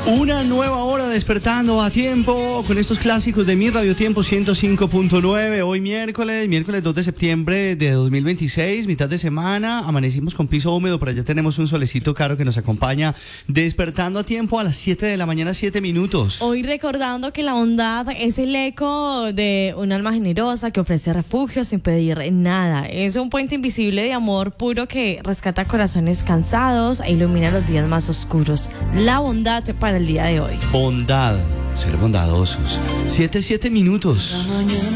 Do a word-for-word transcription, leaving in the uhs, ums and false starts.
Una nueva hora despertando a tiempo con estos clásicos de Mi Radio Tiempo ciento cinco punto nueve. Hoy miércoles, miércoles dos de septiembre de dos mil veintiséis, mitad de semana. Amanecimos con piso húmedo, pero allá tenemos un solecito caro que nos acompaña despertando a tiempo a las siete de la mañana, siete minutos. Hoy recordando que la bondad es el eco de un alma generosa que ofrece refugio sin pedir nada. Es un puente invisible de amor puro que rescata corazones cansados e ilumina los días más oscuros. La bondad para el día de hoy. Bondad, ser bondadosos. Siete, siete minutos. La mañana